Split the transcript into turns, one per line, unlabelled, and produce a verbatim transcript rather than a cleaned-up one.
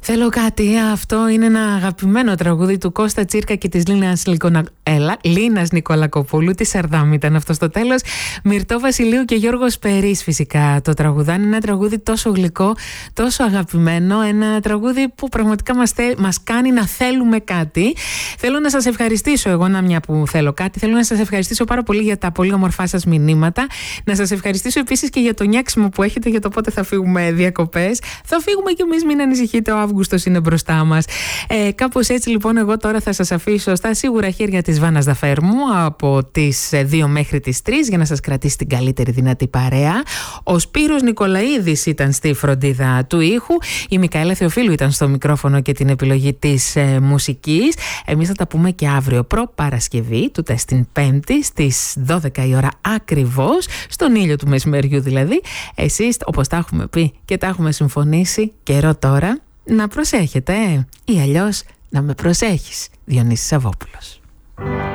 Θέλω κάτι. Αυτό είναι ένα αγαπημένο τραγούδι του Κώστα Τσίρκα και της Λίνας, Λικονα... Έλα, Λίνας Νικολακοπούλου. Τι Σαρδάμ ήταν αυτό στο τέλος. Μυρτώ Βασιλείου και Γιώργος Περής φυσικά το τραγουδάνε. Ένα τραγούδι τόσο γλυκό, τόσο αγαπημένο. Ένα τραγούδι που πραγματικά μας, θε... μας κάνει να θέλουμε κάτι. Θέλω να σας ευχαριστήσω εγώ, να μια που θέλω κάτι. Θέλω να σας ευχαριστήσω πάρα πολύ για τα πολύ όμορφά σας μηνύματα. Να σας ευχαριστήσω επίσης και για το νιάξιμο που έχετε για το πότε θα φύγουμε διακοπές. Θα φύγουμε κι εμείς, μην ανησυχείτε, ο Αύγουστος είναι μπροστά μας. Ε, κάπως έτσι λοιπόν, εγώ τώρα θα σας αφήσω στα σίγουρα χέρια της Βάνας Δαφέρμου από τις δύο μέχρι τις τρεις για να σας κρατήσει την καλύτερη δυνατή παρέα. Ο Σπύρος Νικολαίδης ήταν στη φροντίδα του ήχου. Η Μικαέλα Θεοφίλου ήταν στο μικρόφωνο και την επιλογή της ε, μουσικής. Εμείς θα τα πούμε και αύριο προ Παρασκευή, τούτα στην Πέμπτη στις δώδεκα η ώρα ακριβώς, στον ήλιο του μεσημεριού δηλαδή. Εσείς, όπως τα έχουμε πει και τα έχουμε συμφωνήσει, καιρό τώρα να προσέχετε, ε, ή αλλιώς να με προσέχεις. Διονύσης Σαββόπουλος.